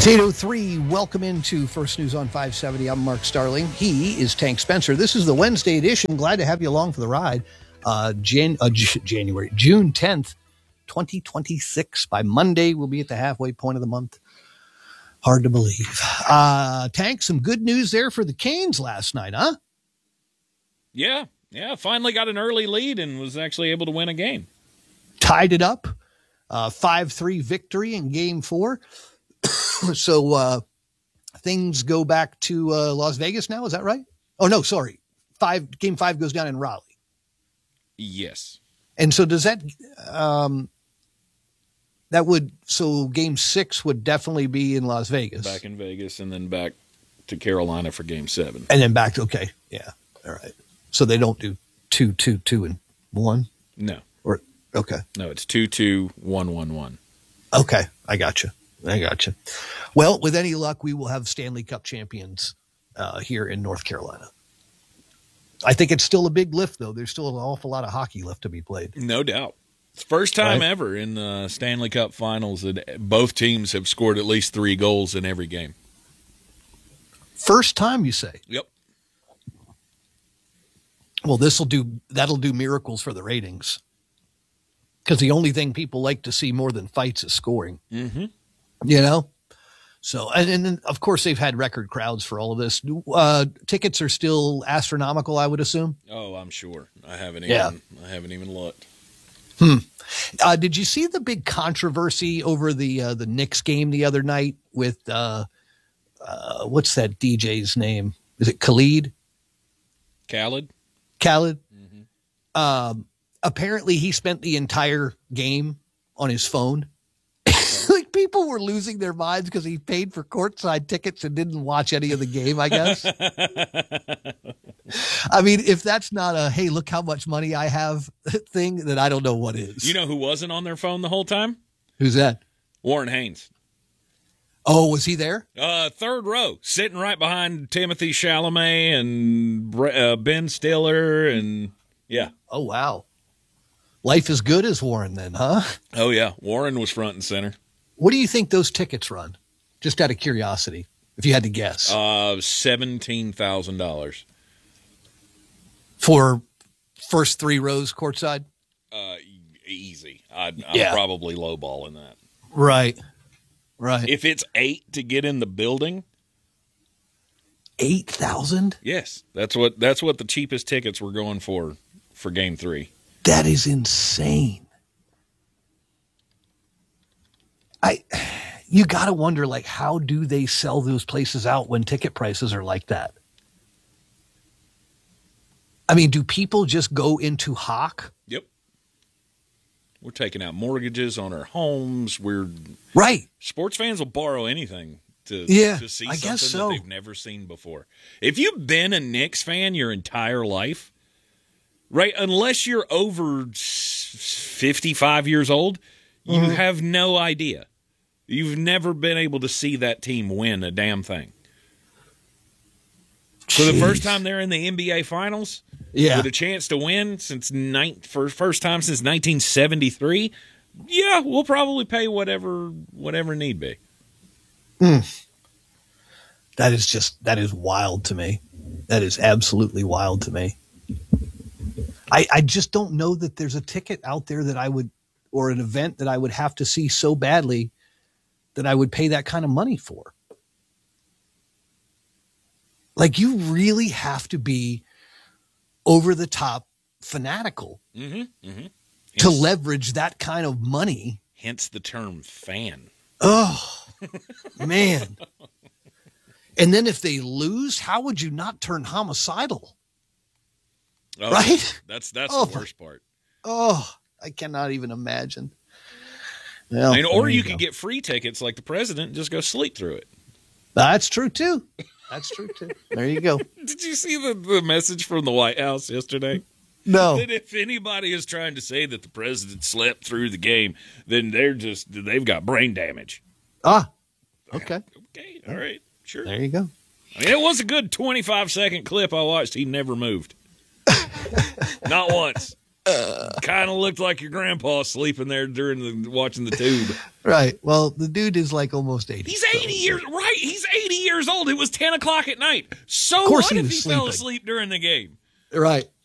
8:03. Welcome into First News on 570. I'm Mark Starling. He is Tank Spencer. This is the Wednesday edition. Glad to have you along for the ride. June 10th, 2026. By Monday, we'll be at the halfway point of the month. Hard to believe. Tank, some good news there for the Canes last night, huh? Yeah. Finally got an early lead and was actually able to win a game. Tied it up. 5-3 victory in Game 4. So things go back to Las Vegas now. Is that right? Oh, no, sorry. Game 5 goes down in Raleigh. Yes. And so does that so Game 6 would definitely be in Las Vegas. Back in Vegas and then back to Carolina for Game 7. And then back to, okay. Yeah. All right. So they don't do 2-2-2 and 1? No. Or okay. No, it's 2-2-1-1-1. Okay. I got you. Well, with any luck, we will have Stanley Cup champions here in North Carolina. I think it's still a big lift, though. There's still an awful lot of hockey left to be played. No doubt. It's the first time ever in the Stanley Cup finals that both teams have scored at least 3 goals in every game. First time, you say? Yep. Well, that'll do miracles for the ratings. Because the only thing people like to see more than fights is scoring. Mm-hmm. You know? So, and then, of course, they've had record crowds for all of this. Tickets are still astronomical, I would assume. Oh, I'm sure. I haven't even looked. Did you see the big controversy over the Knicks game the other night with what's that DJ's name? Is it Khalid? Khaled. Mm-hmm. Apparently, he spent the entire game on his phone. Like, people were losing their minds because he paid for courtside tickets and didn't watch any of the game, I guess. I mean, if that's not a, hey, look how much money I have thing, then I don't know what is. You know who wasn't on their phone the whole time? Who's that? Warren Haynes. Oh, was he there? Third row, sitting right behind Timothy Chalamet and Ben Stiller, and yeah. Oh, wow. Life is good as Warren then, huh? Oh, yeah. Warren was front and center. What do you think those tickets run? Just out of curiosity, if you had to guess. $17,000. For first 3 rows courtside? Easy. I'm probably lowballing that. Right. If it's 8 to get in the building. 8,000? Yes. That's what the cheapest tickets were going for Game 3. That is insane. You got to wonder, like, how do they sell those places out when ticket prices are like that? I mean, do people just go into hock? Yep. We're taking out mortgages on our homes. Right. Sports fans will borrow anything to see I guess something so. that they've never seen before. If you've been a Knicks fan your entire life, right, unless you're over 55 years old, you have no idea. You've never been able to see that team win a damn thing. So the first time they're in the NBA Finals, with a chance to win for first time since 1973, we'll probably pay whatever need be. That is wild to me. That is absolutely wild to me. I just don't know that there's a ticket out there that I would, or an event that I would have to see so badly that I would pay that kind of money for. Like, you really have to be over the top fanatical to leverage that kind of money. Hence the term fan. Oh, man. And then if they lose, how would you not turn homicidal? Oh, right? That's the worst part. Oh, I cannot even imagine. Well, or you could get free tickets like the president and just go sleep through it. That's true, too. There you go. Did you see the message from the White House yesterday? No. That if anybody is trying to say that the president slept through the game, then they've got brain damage. Ah, okay. Okay, all right, sure. There you go. I mean, it was a good 25-second clip I watched. He never moved. Not once. Kind of looked like your grandpa sleeping there watching the tube. Right. Well, the dude is like almost 80. He's 80 years, right? He's 80 years old. It was 10 o'clock at night. So Of course what he if was he sleeping. fell asleep during the game? Right.